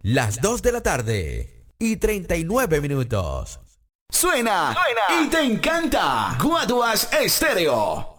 las 2 de la tarde y 39 minutos. Suena y te encanta. Guaduas Estéreo.